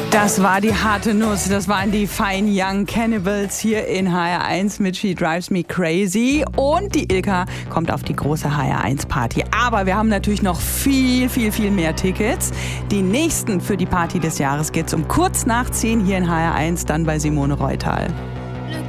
Das war die harte Nuss, das waren die Fine Young Cannibals hier in HR1 mit She Drives Me Crazy. Und die Ilka kommt auf die große HR1-Party. Aber wir haben natürlich noch viel mehr Tickets. Die nächsten für die Party des Jahres geht's um kurz nach 10 hier in HR1, dann bei Simone Reutal.